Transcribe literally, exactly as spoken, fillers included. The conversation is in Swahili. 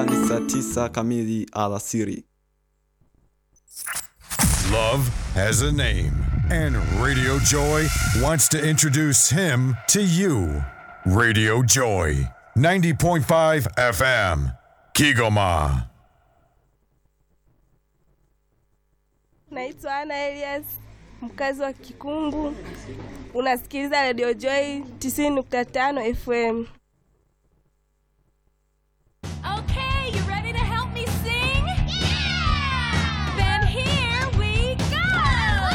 Ni saa tisa kamili alasiri. Love has a name, and Radio Joy wants to introduce him to you. Radio Joy, ninety point five F M, Kigoma. Naitwa Ana Elias, mkazi wa Kikungu. Unasikiliza Radio Joy tisini nukta tano F M.